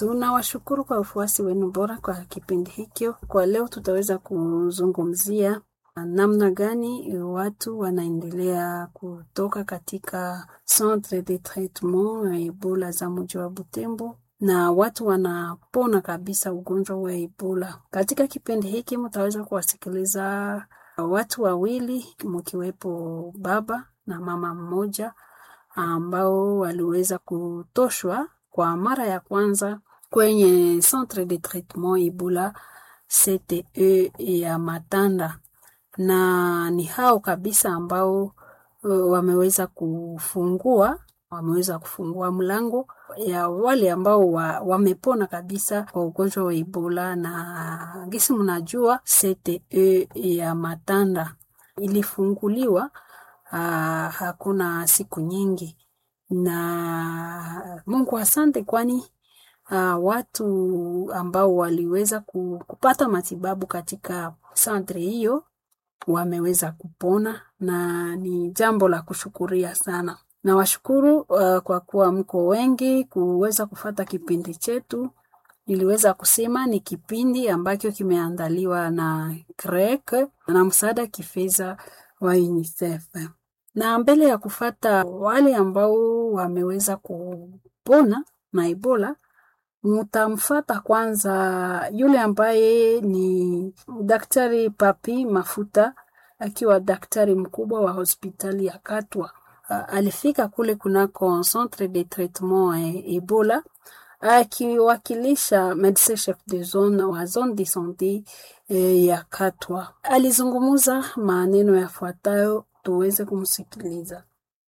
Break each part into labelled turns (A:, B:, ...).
A: Tunawashukuru kwa ufuasi wenu bora kwa kipindi hikyo. Kwa leo tutaweza kuzungumzia namna gani watu wanaendelea kutoka katika centre de traitement ya Ebola za mji wa Butembo na watu wanapona kabisa ugonjwa wa Ebola. Katika kipindi hiki mtaweza kuwasikiliza watu wawili, mkiwepo baba na mama mmoja ambao waliweza kutoshwa kwa mara ya kwanza kwenye centre de traitement Ebola CTE ya Matanda, na ni hao kabisa ambao wameweza kufungua mlango ya wale ambao wamepona kabisa kwa ugonjwa wa Ebola. Na gisi mnajua CTE ya Matanda ilifunguliwa hakuna siku nyingi, na Mungu asante, kwani watu ambao waliweza kupata matibabu katika centre hiyo wameweza kupona, na ni jambo la kushukuria sana. Na washukuru kwa kuwa mko wengi kuweza kufata kipindi chetu. Niliweza kusema ni kipindi ambacho kimeandaliwa na CREC na msaada kifedha wa UNICEF. Na mbele ya kufata wale ambao wameweza kupona na Ebola, mutamfata kwanza yule ambaye ni Daktari Papi Mafuta, akiwa daktari mkubwa wa hospitali ya Katwa. Alifika kule kunako centre de traitement Ebola akiwakilisha medecin chef de zone wa zone de santé ya Katwa. Alizungumuza maneno yafuatayo, tuweze kumsikiliza.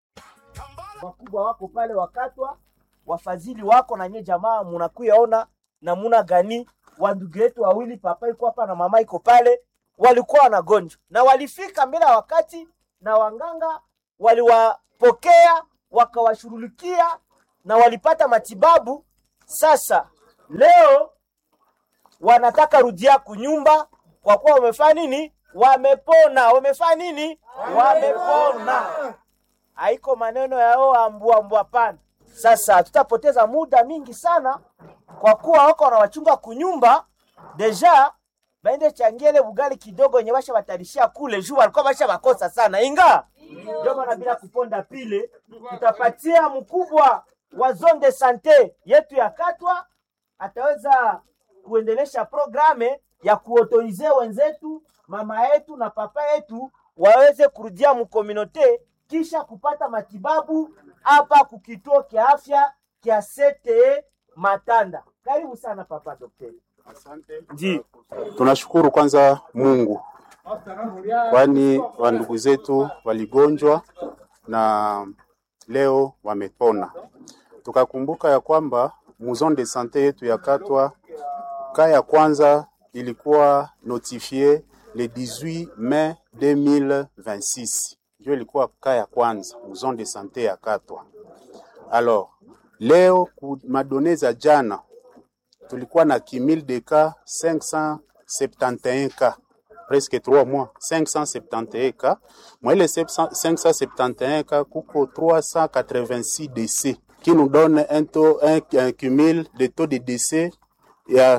B: Wakubwa wako pale wakatwa, wafadhili wako na nye jamaa munakuyaona namuna gani wandugu yetu wawili, papa iko hapa na mama iko pale, walikuwa wanagonjwa na walifika mbele wakati, na wanganga waliwapokea wakawashughulikia na walipata matibabu. Sasa leo wanataka rudia kunyumba kwa kuwa wamefanya nini? Wamefanya nini? Wamepona. Haiko maneno yao ambua pana. Sasa tutapoteza muda mingi sana kwa kuwa wako wanawachunga kunyumba. Deja baende changiele bugali kidogo yenye basha batarishia kule juu walikuwa basha bakosa sana. Inga ndio maana bila kuponda pile tutapatia mkubwa wa zone de santé yetu ya Katwa ataweza kuendelesha programe ya kuautorize wenzetu, mama yetu na papa yetu waweze kurudia mkominote kisha kupata matibabu hapa kukituo kia afya kia CTE Matanda. Karibu sana papa daktari.
C: Asante. Tunashukuru kwanza Mungu, kwani wandugu zetu waligonjwa na leo wamepona. Tukakumbuka ya kwamba zone de santé yetu ya Katwa kaya kwanza ilikuwa notifié le 18 mai 2026. Ndio ilikuwa kaya kwanza zone de santé ya Katwa. Alors leo madonnées za jana tulikuwa na kimil de cas 571 cas, presque 3 mois 571 cas. Moi les 571 cas kuko 386 décès qui nous donne un cumul de taux de décès à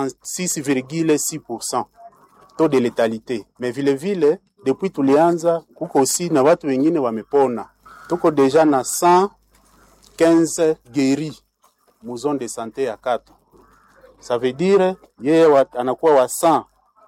C: 66,6% taux de létalité. Mais vile depuis tulianza kuko aussi na watu wengine wamepona. Tuko deja na 115 guéris mu zone de santé ya Katwa. Ça veut dire yeye anakuwa wa 100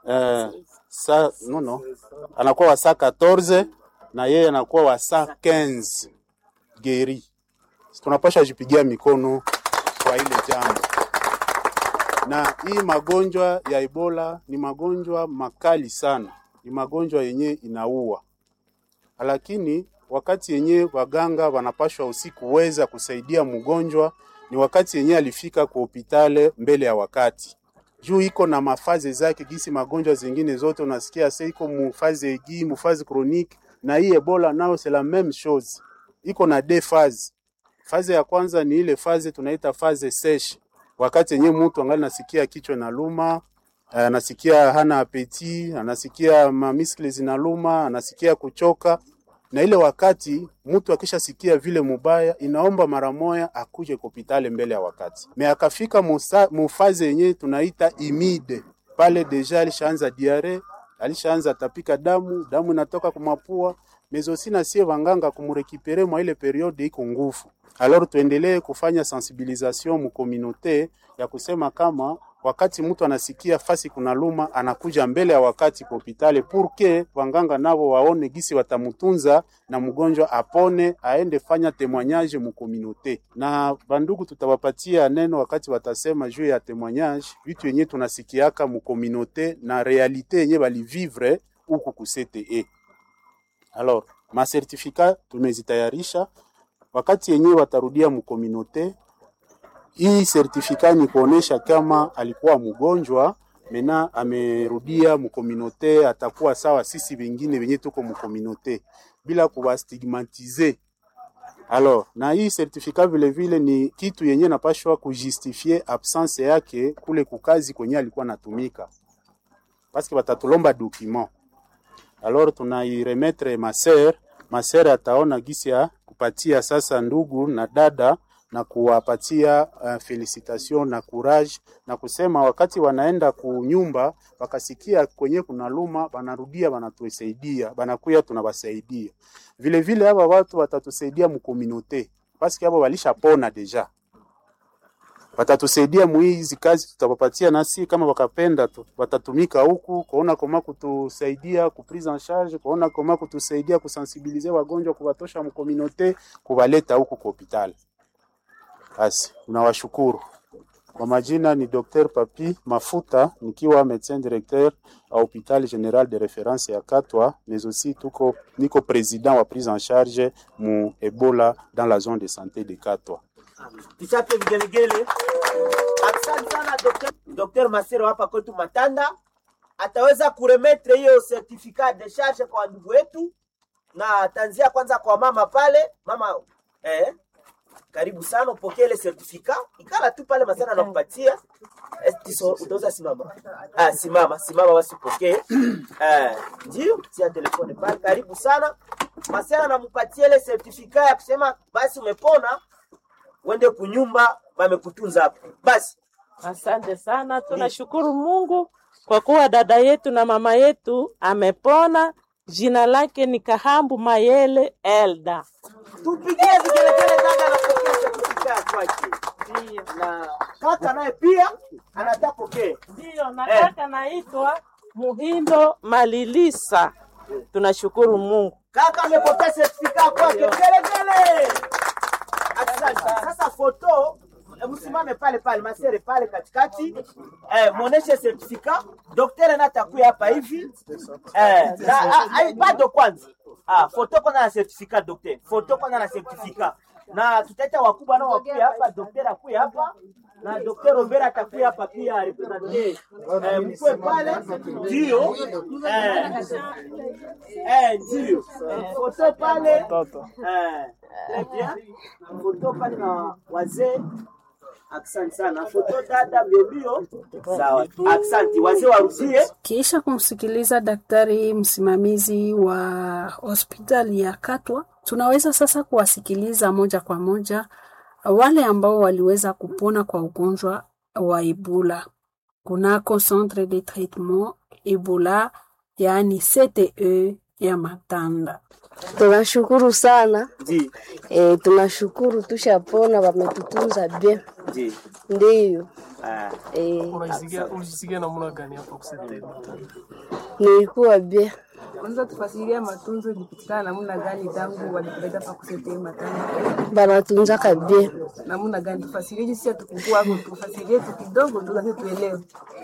C: anakuwa wa 114 na yeye anakuwa wa 115 guéris. Tunapasha jipigia mikono kwa ile jambo. Na hii magonjwa ya Ebola ni magonjwa makali sana. Ni magonjwa yenye inaua. Lakini wakati yenye waganga wanapashwa usiku weza kusaidia mgonjwa ni wakati yenye alifika kwa hospitali mbele ya wakati. Juu iko na mafaze zake gisi magonjwa zingine zote unasikia sasa iko mufaze aiguë, mufaze chronique, na hii Ebola nao c'est la même chose. Iko na deux phases. Faze ya kwanza ni ile faze tunaita faze sèche. Wakati yenye mtu angali nasikia kichwa inaluma, anasikia hana apeti, anasikia mamiskle zinaluma, anasikia kuchoka, na ile wakati mtu akishasikia vile mubaya inaomba mara moja akuje hospitali mbele ya wakati. Me akafika mufaze yenye tunaita imide, pale deja alishaanza diare, alishaanza tapika damu inatoka kumapua, mezosi na sie wanganga kumurekipere mwa ile periode iko nguvu. Alors tuendelee kufanya sensibilisation mu communauté ya kusema kama wakati mtu anasikia fasi kuna luma anakuja mbele ya wakati kwa hospitali pour que wanganga nao waone gisi watamutunza na mgonjwa apone aende fanya témoignage mu communauté. Na bandugu tutawapatia neno wakati watasema juu ya témoignage vitu yenye tunasikiaka mu communauté na realite yenye bali vivre huku ku CTE. Alors ma certificat tumezitayarisha, wakati yenye watarudia mu communauté hii certificat ni kuonesha kama alikuwa mgonjwa mena amerudia mu communauté, atakuwa sawa sisi wengine wenye tuko mu communauté bila kuwastigmatize. Alors na hii certificat vile vile ni kitu yenye napashwa kujustifier absence yake kule kukazi kwenye alikuwa natumika, parce que batatulomba document. Alors tunairemettre ma sœur ataona gisi ya kupatia sasa ndugu na dada na kuwapatia felicitation na courage na kusema wakati wanaenda kunyumba wakasikia kwenye kuna luma banarudia banatuesaidia, banakuya tunabasaidia. Vile vile hapa watu watatusaidia mu communauté parce que hapo walishapona deja. Watatusaidia muizi kazi tutawapatia, nasi kama wakapenda tu watatumika huku kuona kama kutusaidia ku prise en charge, kuona kama kutusaidia kusensibiliser wagonjwa, kuwatosha mu communauté, kubaleta huku kwa hospitali. Basi tunawashukuru. Kwa majina ni Dr. Papi Mafuta, nikiwa médecin directeur à hôpital général de référence ya Katwa, mais aussi niko président wa prise en charge mu Ebola dans la zone de santé de Katwa.
B: Tuchape vigelegele. Asante sana Dr. Masero hapa kwetu Matanda. Ataweza kuremetre hiyo certificat de charge kwa ndugu wetu, na tanzia kwanza kwa mama pale. Mama karibu sana upokee ile certificat. Ikala tu pale Masana anakupatia. Utaweza simama. Simama wasipokee. Ndio, tia telefone pale. Karibu sana. Masana anampatia ile certificat ya kusema basi umepona, wende kunyumba wamekutunza hapo. Basi
D: asante sana, tunashukuru Mungu kwa kuwa dada yetu na mama yetu amepona. Jina lake ni Kahambu Mayele Elda.
B: Tupigie vigelegele dada na pokea certificat kwake. Ndio. Na kaka naye pia anataka pokea.
D: Ndio, na kaka naitwa Muhindo Malilisa. Tunashukuru Mungu.
B: Kaka amepokea certificat kwake. Vigelegele. Asante. Sasa foto msimame pale masere pale katikati. Muoneshe certificat. Daktari anatakuya hapa hivi. Bado kwanza. Foto kwanza na certificat daktari. Foto kwanza na certificat. Na tutaita wakubwa nao wakuya hapa, daktari akuya hapa na Dr. Robert atakuya hapa pia representer. Mkwe pale ndio. Ndio. Foto pale. Foto pale na wazee. Asante sana. Foto dada mbio. Sawa. Asante. Wazee warusie.
A: Kisha kumsikiliza daktari msimamizi wa hospitali ya Katwa, tunaweza sasa kuwasikiliza moja kwa moja wale ambao waliweza kupona kwa ugonjwa wa Ebola kunako centre de traitement Ebola, yani CTE ya Matanda.
E: Tunashukuru sana. Tunashukuru tushapona, wametutunza bien. Ndio.
F: Unajisikia namna gani hapo kusaidia?
E: Nilikuwa bien.
G: Kwanza tufasiria matunzo ilipitikana namna gani tangu walipeleka pa kusaidia Matanda?
E: Banatunza kabisa.
G: Namna gani tufasirie sisi tukukua hapo, tufasirie kidogo ndio sisi tuelewe.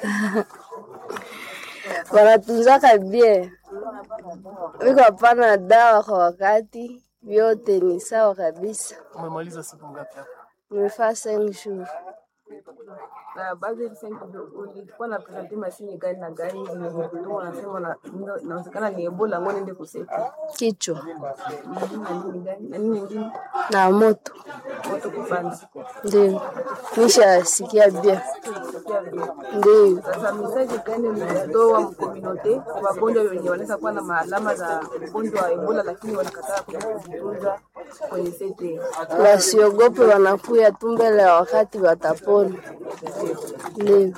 E: Banatunza kabisa. Wiko hapana dawa kwa wakati, vyote ni sawa kabisa.
F: Umemaliza siku ngapi hapa?
E: Nimefanya 5 jours.
G: Na baadhi ya 5 ulikuwa na presenti mashine gani na gani ndio wanasema inawezekana ni Ebola, ngone ndio kusema
E: kichwa.
G: Na nini nyingine?
E: Na moto
G: kupanda.
E: Ndio. Nisha sikia bien. Ndio.
G: Sasa message gani mnatoa mkominote wagonjwa wenye wanaweza kuwa na maalama za ugonjwa wa Ebola lakini wanakataa kujitunza kwenye sete?
E: Wasiogope, wanakuya tu mbele ya wakati watapona. Ndio.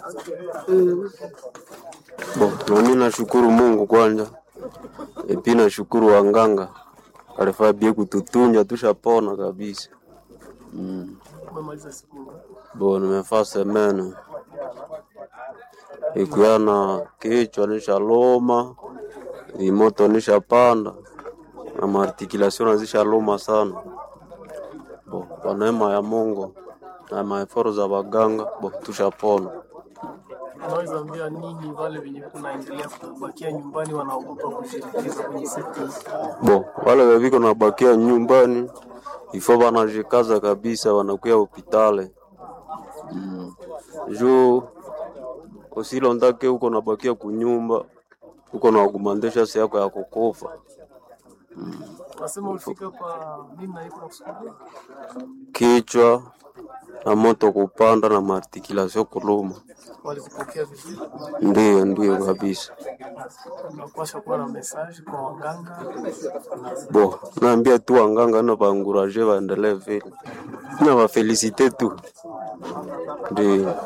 H: Mimi nashukuru Mungu kwanza. Epi nashukuru wanganga. Alifaa bie kututunja tushapona kabisa.
F: Umemaliza siku ngapi?
H: Nimefaa semene. Ikiana kichwa nishaloma, moto nishapanda, na maartikulation nazishaloma sana. Kwa neema ya Mungu na maeforo za waganga, tushapona.
F: Unaweza ambia nini wale wenye kunaendelea kubakia nyumbani wanaogopa kushirikiza kwenye sekta?
H: Wale waviko nabakia nyumbani, ifo wanajikaza kabisa, wanakuya hospitali. Juu usilondake uko nabakia kunyumba, uko na agumandesha siku yako ya kukufa.
F: Nasema ufika pa nini na iko kusukulia?
H: Kichwa na moto kupanda na maartikulation kuluma.
F: Walikupokea vizuri?
H: Ndio kabisa.
F: Unapaswa kuwa na message kwa waganga.
H: Naambia tu waganga na baanguraje waendelee vile. Na wa felicite tu. Ndio.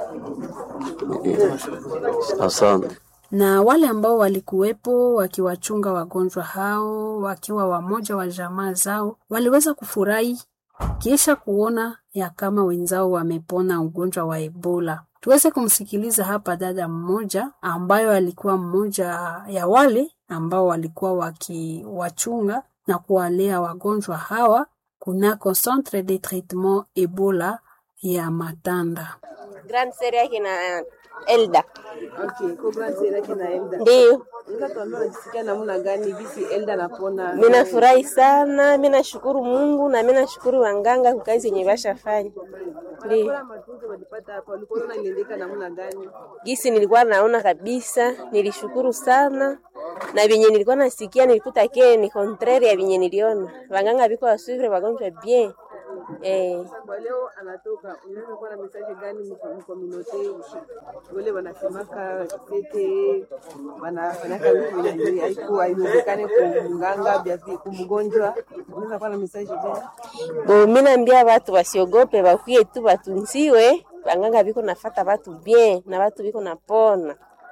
H: Asante.
A: Na wale ambao walikuwepo wakiwachunga wagonjwa hao wakiwa wamoja wa jamaa zao waliweza kufurahi kisha kuona ya kama wenzao wamepona ugonjwa wa Ebola. Tuweze kumsikiliza hapa dada mmoja ambayo alikuwa mmoja ya wale ambao walikuwa wakiwachunga na kuwalea wagonjwa hawa kunako Centre de Traitement Ebola ya Matanda.
I: Grand Seria yake na Elda.
G: Okay, kwa Grand Seria yake na Elda.
I: Ndio.
G: Unaweza tuambia unajisikia namna gani bisi Elda napona?
I: Mimi nafurahi sana, mimi nashukuru Mungu na mimi nashukuru waganga kwa kazi yenye washafanya. Ndio.
G: Kwa matunzo walipata hapo, walikuwa wanaeleka namna gani?
I: Gisi nilikuwa naona kabisa, nilishukuru sana. Na venye nilikuwa nasikia nilikuta kile ni contraire ya venye niliona. Waganga biko wasuvre wagonjwa bien.
G: Kwa leo anatoka, unaweza kuwa na message gani mkominote wale wanasemaka sete wanafanyaka vitu vyenye haiwezekani kumganga kumgonjwa, unaweza kuwa na message gani?
I: Mimi naambia watu wasiogope, wakuye tu watunziwe, waganga biko nafuata watu bien na watu biko napona.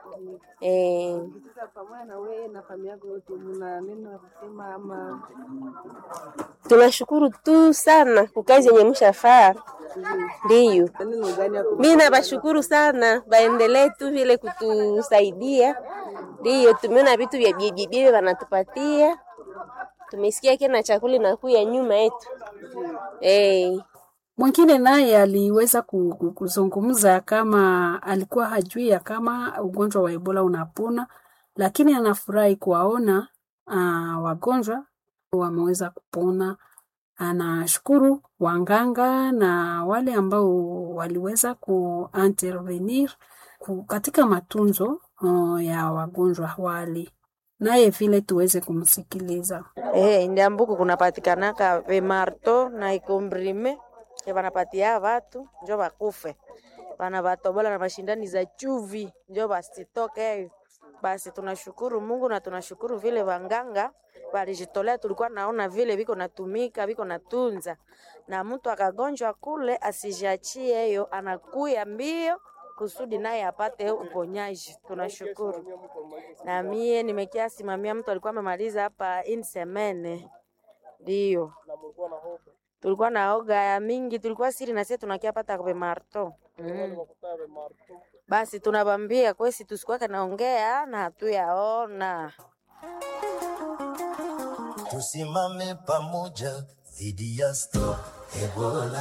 G: Sasa pamoja na wewe na familia yako yote mna neno la kusema ama?
I: Tunashukuru tu sana kwa kazi yenye mshafaa. Ndio. Mimi nabashukuru sana, baendelee tu vile kutusaidia. Ndio tumeona vitu vya bibi wanatupatia. Tumesikia kile na chakula na kuya nyuma yetu.
A: Mwingine naye aliweza kuzungumza kama alikuwa hajui ya kama ugonjwa wa Ebola unapona, lakini anafurahi kuwaona wagonjwa wameweza kupona. Anashukuru waganga na wale ambao waliweza kuintervenir katika matunzo ya wagonjwa wale. Naye vile tuweze kumsikiliza.
J: Ndiambuku kunapatikanaka vemarto na ikombrime wanapatia watu njo bakufe, wanabatobola na mashindani za chuvi njo basitoke. Basi tunashukuru Mungu na tunashukuru vile waganga walijitolea. Tulikuwa naona vile biko natumika biko natunza, na mtu akagonjwa kule asijiachie hiyo, anakuya mbio kusudi naye apate uponyaji. Tunashukuru. Na mie nimekia simamia mtu alikuwa amemaliza hapa insemene. Ndio. Tulikuwa na oga ya mingi, tulikuwa siri na sisi tunakia pata kwa marto. Basi tunabambia kwesi tusikuwa naongea na hatuyaona.
K: Tusimame pamoja dhidi ya Stop Ebola.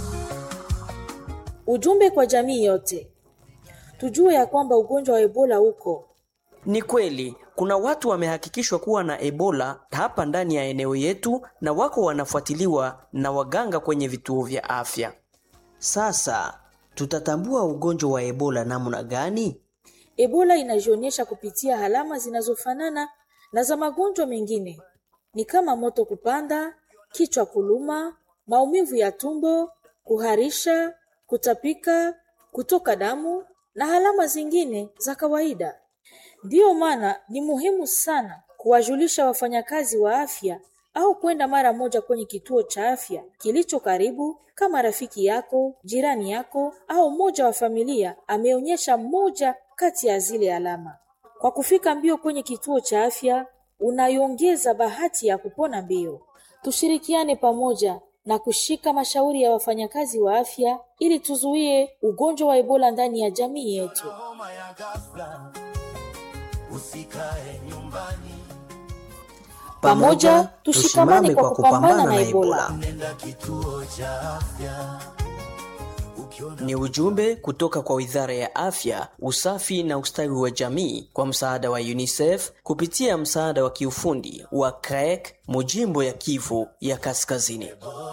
L: Ujumbe kwa jamii yote. Tujue ya kwamba ugonjwa wa Ebola uko.
M: Ni kweli, kuna watu wamehakikishwa kuwa na Ebola hapa ndani ya eneo yetu na wako wanafuatiliwa na waganga kwenye vituo vya afya.
N: Sasa, tutatambua ugonjwa wa Ebola namna gani?
L: Ebola inajionyesha kupitia alama zinazofanana na za magonjwa mengine. Ni kama moto kupanda, kichwa kuluma, maumivu ya tumbo, kuharisha, kutapika, kutoka damu, na alama zingine za kawaida. Ndiyo maana ni muhimu sana kuwajulisha wafanyakazi wa afya au kwenda mara moja kwenye kituo cha afya kilicho karibu, kama rafiki yako, jirani yako au mmoja wa familia ameonyesha moja kati ya zile alama. Kwa kufika mbio kwenye kituo cha afya, unaiongeza bahati ya kupona mbio. Tushirikiane pamoja na kushika mashauri ya wafanyakazi wa afya ili tuzuie ugonjwa wa Ebola ndani ya jamii yetu. Pamoja tushikamane kwa kupambana na Ebola.
M: Ni ujumbe kutoka kwa Wizara ya Afya, Usafi na Ustawi wa Jamii kwa msaada wa UNICEF kupitia msaada wa kiufundi wa CREC, Mujimbo ya Kivu ya Kaskazini.